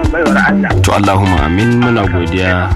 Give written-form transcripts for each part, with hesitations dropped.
baiwar Allah. To Allahumma amin, muna godiya.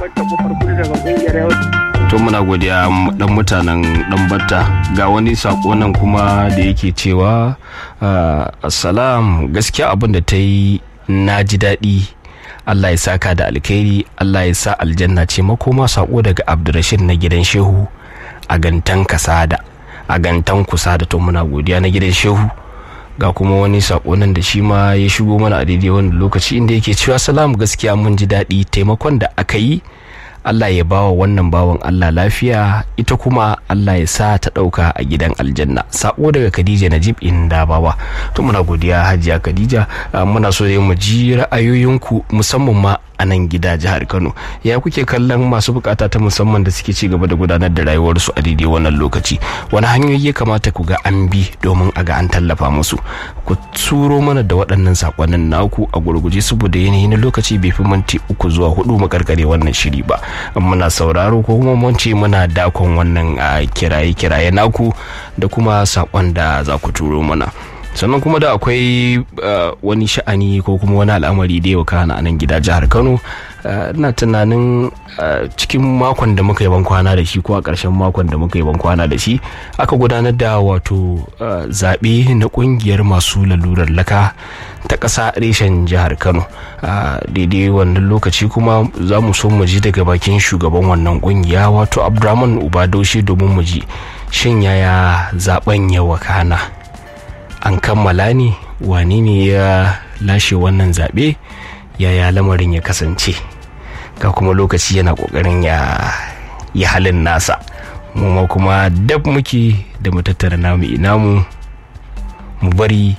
To muna godiya dan mutanen dan batta. Ga wani sako nan kuma da yake cewa assalam, gaskiya abin da ta yi na ji daɗi, Allah ya saka da alkhairi, Allah ya sa aljanna ce makoma. Sako daga Abdurrashid na gidan Shehu a Gantan Kasada, a Gantan Kusada. To muna godiya na gidan Shehu. Ga kuma wani sako nan da shi ma ya shigo mana a daidai wani lokaci inda yake cewa salam, gaskiya mun ji daɗi taimakon da aka yi, Allah ya bawa wannan bawan Allah lafiya, ita kuma Allah ya sa ta ɗauka a gidan aljanna. Sako daga Khadija Najib Indabawa. To muna godiya Hajiya Khadija. Muna so mu ji ra'ayoyinku musamman ma a nan gida jihar Kano. Ya kuke kallon masu bukata ta musamman da suke ci gaba da gudanar da rayuwarsu a daidai wannan lokaci? Wani hanyoyi ya kamata ku ga an bi domin a ga an tallafa musu? Ku turo mana da waɗannan sakonnin naku a gurguje saboda yanayi na lokaci bai fi minti 3 zuwa 4 mu karkare wannan shiri ba. Muna sauraro ko kuma mun ce muna dakon wannan kiraye naku da kuma sakon da za ku turo mana. Sannan kuma da akwai wani sha'ani ko kuma wani al'amari da yau kana a nan gida jihar Kano. Ina tunanin cikin makon da muka yi ban kwana da shi ko a ƙarshen makon da muka yi ban kwana da shi aka gudanar da wato zaɓe na ƙungiyar masu lalurar laka ta ƙasa reshen jihar Kano. Daidai wannan lokaci kuma za mu so mu ji daga bakin shugaban wannan ƙungiya wato Abdurrahman Ubadoshi domin mu ji shin yaya zaben ya wakana, an kammala ne, wani ne ya lashe wannan zaɓe, yaya lamarin ya kasance. Ga kuma lokaci yana ƙoƙarin ya halin nasa, mu ma kuma dab muke da mu tattara namu inamu mu bari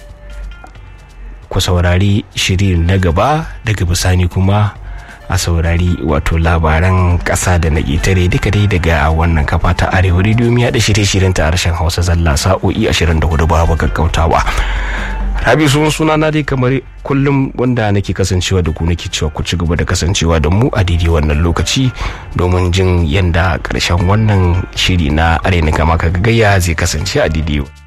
ku saurari shirin na gaba, daga bisani kuma a saurari wato labaran ƙasa da na ƙetare duka dai daga wannan kafa ta Arewa Radio ya da shirye-shiryen ta harshen Hausa zalla sa'o'i 24 babu gaggautawa. Rabi suna na dai kamar kullum wanda nake kasancewa da ku, nake cewa ku ci gaba da kasancewa da mu a daidai wannan lokaci domin jin yanda ƙarshen wannan shiri na Arena Kama Ka Gayya zai kasance a daidai